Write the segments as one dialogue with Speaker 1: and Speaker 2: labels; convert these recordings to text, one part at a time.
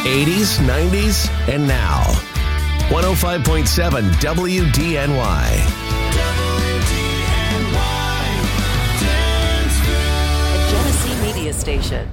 Speaker 1: 80s, 90s, and now. 105.7 WDNY.
Speaker 2: A Genesee Media Station.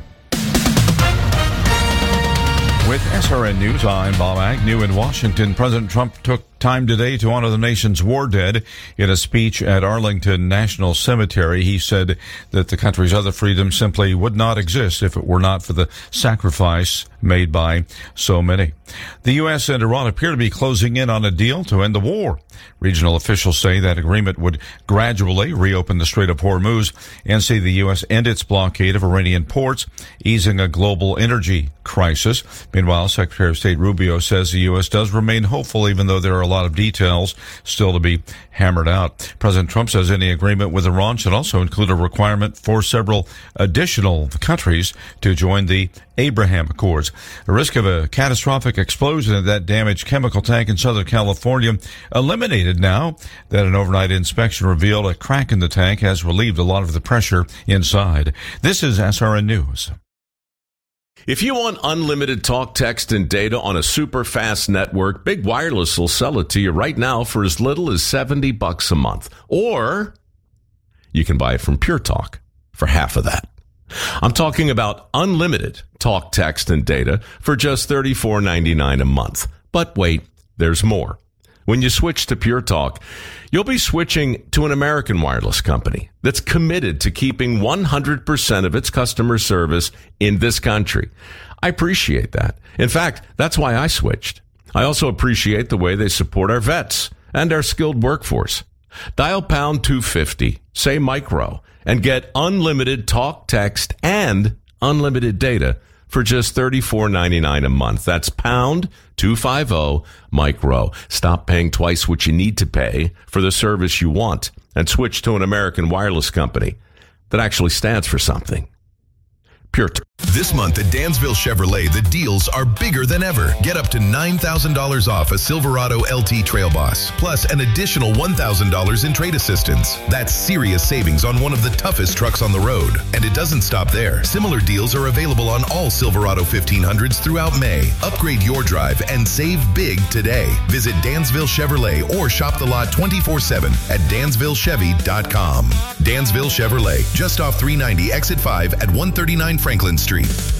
Speaker 3: With SRN News, I'm Bob Agnew in Washington. President Trump took time today to honor the nation's war dead. In a speech at Arlington National Cemetery, he said that the country's other freedoms simply would not exist if it were not for the sacrifice made by so many. The U.S. and Iran appear to be closing in on a deal to end the war. Regional officials say that agreement would gradually reopen the Strait of Hormuz and see the U.S. end its blockade of Iranian ports, easing a global energy crisis. Meanwhile, Secretary of State Rubio says the U.S. does remain hopeful, even though there are a lot of details still to be hammered out. President Trump says any agreement with Iran should also include a requirement for several additional countries to join the Abraham Accords. The risk of a catastrophic explosion at that damaged chemical tank in Southern California eliminated now that an overnight inspection revealed a crack in the tank has relieved a lot of the pressure inside. This is SRN News.
Speaker 1: If you want unlimited talk, text, and data on a super fast network, Big Wireless will sell it to you right now for as little as $70 a month. Or you can buy it from Pure Talk for half of that. I'm talking about unlimited talk, text, and data for just $34.99 a month. But wait, there's more. When you switch to Pure Talk, you'll be switching to an American wireless company that's committed to keeping 100% of its customer service in this country. I appreciate that. In fact, that's why I switched. I also appreciate the way they support our vets and our skilled workforce. Dial pound 250, say micro, and get unlimited talk, text, and unlimited data for just $34.99 a month. That's pound 250 micro. Stop paying twice what you need to pay for the service you want and switch to an American wireless company that actually stands for something. Pure.
Speaker 4: This month at Dansville Chevrolet, the deals are bigger than ever. Get up to $9,000 off a Silverado LT Trail Boss, plus an additional $1,000 in trade assistance. That's serious savings on one of the toughest trucks on the road. And it doesn't stop there. Similar deals are available on all Silverado 1500s throughout May. Upgrade your drive and save big today. Visit Dansville Chevrolet or shop the lot 24/7 at DansvilleChevy.com. Dansville Chevrolet, just off 390 exit 5 at 139 Franklin Street.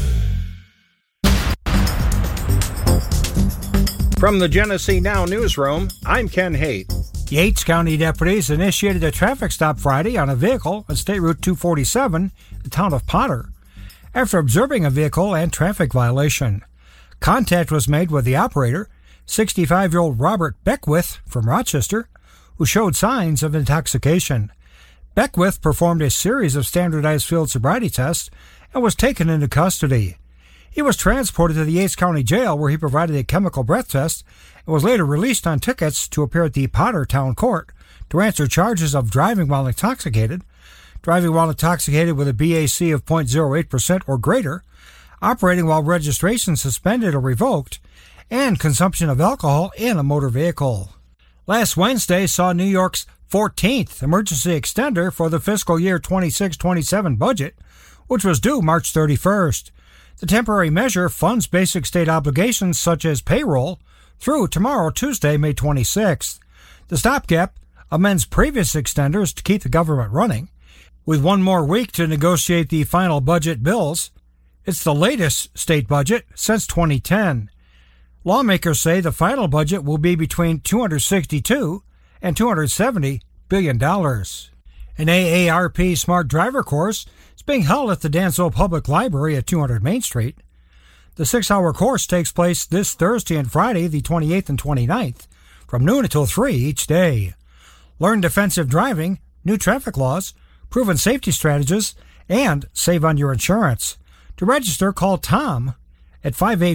Speaker 5: From the Genesee Now newsroom, I'm Ken Haight.
Speaker 6: Yates County deputies initiated a traffic stop Friday on a vehicle on State Route 247, the town of Potter, after observing a vehicle and traffic violation. Contact was made with the operator, 65-year-old Robert Beckwith from Rochester, who showed signs of intoxication. Beckwith performed a series of standardized field sobriety tests and was taken into custody. He was transported to the Yates County Jail, where he provided a chemical breath test and was later released on tickets to appear at the Potter Town Court to answer charges of driving while intoxicated with a BAC of 0.08% or greater, operating while registration suspended or revoked, and consumption of alcohol in a motor vehicle. Last Wednesday saw New York's 14th emergency extender for the fiscal year 26-27 budget, which was due March 31st. The temporary measure funds basic state obligations such as payroll through tomorrow, Tuesday, May 26th. The stopgap amends previous extenders to keep the government running. With one more week to negotiate the final budget bills, it's the latest state budget since 2010. Lawmakers say the final budget will be between $262 and $270 billion. An AARP Smart Driver course is being held at the Dansville Public Library at 200 Main Street. The 6-hour course takes place this Thursday and Friday, the 28th and 29th, from noon until 3 each day. Learn defensive driving, new traffic laws, proven safety strategies, and save on your insurance. To register, call Tom at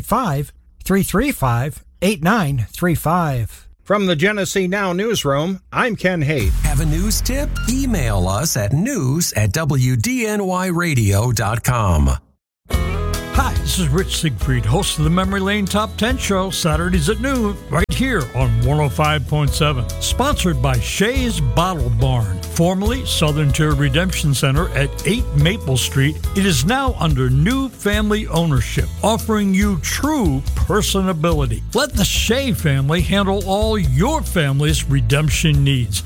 Speaker 6: 585-335-8935.
Speaker 5: From the Genesee Now newsroom, I'm Ken Haight.
Speaker 7: Have a news tip? Email us at news@wdnyradio.com. Hi, this is Rich Siegfried, host of the Memory Lane Top 10 Show, Saturdays at noon, right here on 105.7. Sponsored by Shea's Bottle Barn, formerly Southern Tier Redemption Center at 8 Maple Street. It is now under new family ownership, offering you true personability. Let the Shea family handle all your family's redemption needs.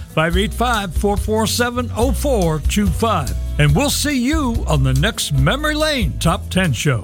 Speaker 7: 585-447-0425. And we'll see you on the next Memory Lane Top 10 Show.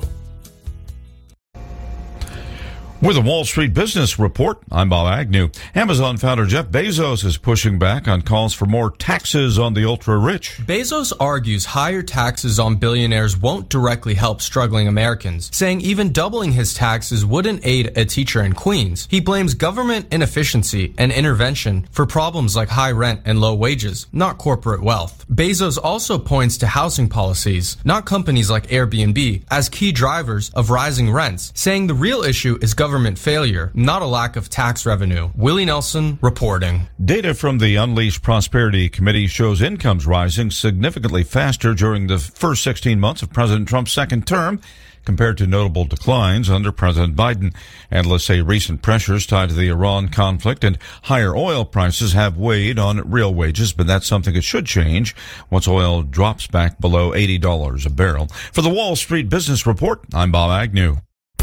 Speaker 3: With a Wall Street Business Report, I'm Bob Agnew. Amazon founder Jeff Bezos is pushing back on calls for more taxes on the ultra-rich.
Speaker 8: Bezos argues higher taxes on billionaires won't directly help struggling Americans, saying even doubling his taxes wouldn't aid a teacher in Queens. He blames government inefficiency and intervention for problems like high rent and low wages, not corporate wealth. Bezos also points to housing policies, not companies like Airbnb, as key drivers of rising rents, saying the real issue is government failure, not a lack of tax revenue. Willie Nelson reporting.
Speaker 3: Data from the Unleash Prosperity Committee shows incomes rising significantly faster during the first 16 months of President Trump's second term compared to notable declines under President Biden. Analysts say recent pressures tied to the Iran conflict and higher oil prices have weighed on real wages, but that's something that should change once oil drops back below $80 a barrel. For the Wall Street Business Report, I'm Bob Agnew.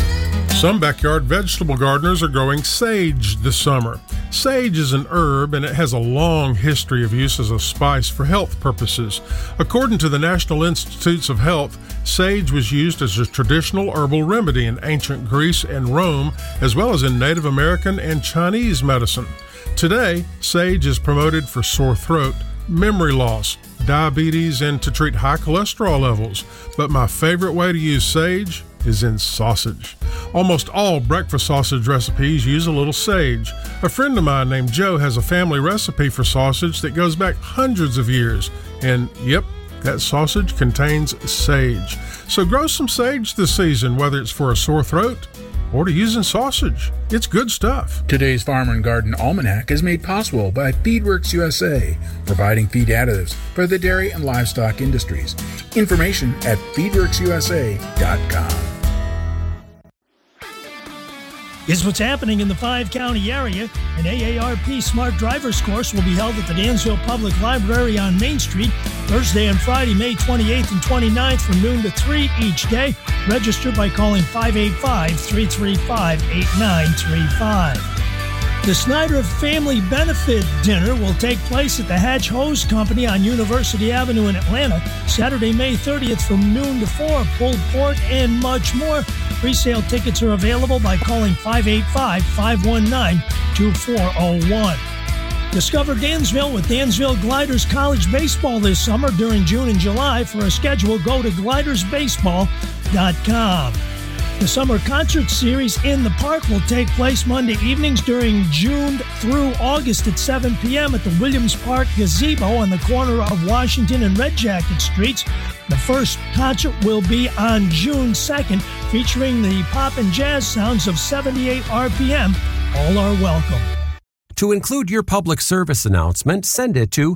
Speaker 9: Some backyard vegetable gardeners are growing sage this summer. Sage is an herb and it has a long history of use as a spice for health purposes. According to the National Institutes of Health, sage was used as a traditional herbal remedy in ancient Greece and Rome, as well as in Native American and Chinese medicine. Today, sage is promoted for sore throat, memory loss, diabetes, and to treat high cholesterol levels. But my favorite way to use sage is in sausage. Almost all breakfast sausage recipes use a little sage. A friend of mine named Joe has a family recipe for sausage that goes back hundreds of years. And yep, that sausage contains sage. So grow some sage this season, whether it's for a sore throat or to use in sausage. It's good stuff.
Speaker 10: Today's Farm and Garden Almanac is made possible by FeedWorks USA, providing feed additives for the dairy and livestock industries. Information at feedworksusa.com.
Speaker 11: Is what's happening in the 5-county area. An AARP Smart Drivers course will be held at the Dansville Public Library on Main Street Thursday and Friday, May 28th and 29th from noon to 3 each day. Register by calling 585-335-8935. The Snyder Family Benefit Dinner will take place at the Hatch Hose Company on University Avenue in Atlanta, Saturday, May 30th from noon to 4. Pulled pork and much more. Pre-sale tickets are available by calling 585-519-2401. Discover Dansville with Dansville Gliders College Baseball this summer during June and July. For a schedule, go to glidersbaseball.com. The summer concert series In the Park will take place Monday evenings during June through August at 7 p.m. at the Williams Park Gazebo on the corner of Washington and Red Jacket Streets. The first concert will be on June 2nd, featuring the pop and jazz sounds of 78 RPM. All are welcome.
Speaker 12: To include your public service announcement, send it to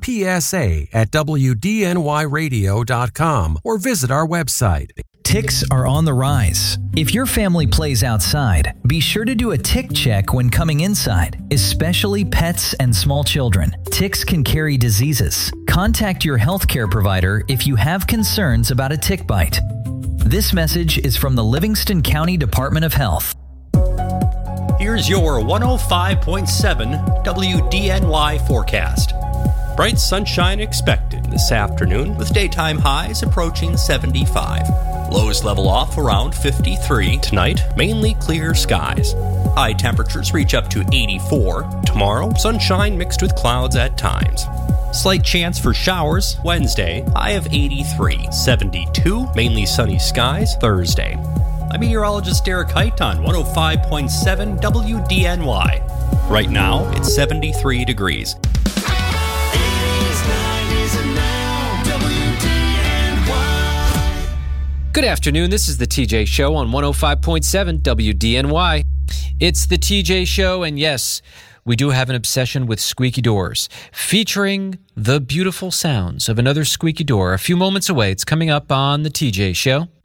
Speaker 12: psa@wdnyradio.com or visit our website.
Speaker 13: Ticks are on the rise. If your family plays outside, be sure to do a tick check when coming inside, especially pets and small children. Ticks can carry diseases. Contact your healthcare provider if you have concerns about a tick bite. This message is from the Livingston County Department of Health.
Speaker 14: Here's your 105.7 WDNY forecast. Bright sunshine expected this afternoon with daytime highs approaching 75. Lows level off around 53. Tonight, mainly clear skies. High temperatures reach up to 84. Tomorrow, sunshine mixed with clouds at times. Slight chance for showers Wednesday, high of 83. 72, mainly sunny skies Thursday. I'm meteorologist Derek Height on 105.7 WDNY. Right now, it's 73 degrees.
Speaker 15: Good afternoon, this is the TJ Show on 105.7 WDNY. It's the TJ Show, and yes, we do have an obsession with squeaky doors, featuring the beautiful sounds of another squeaky door a few moments away. It's coming up on the TJ Show.